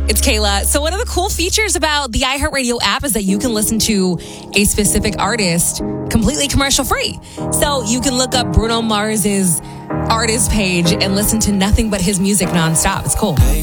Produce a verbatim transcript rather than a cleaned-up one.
It's Kayla. So one of the cool features about the iHeartRadio app is that you can listen to a specific artist completely commercial free. So you can look up Bruno Mars's artist page and listen to nothing but his music nonstop. It's cool.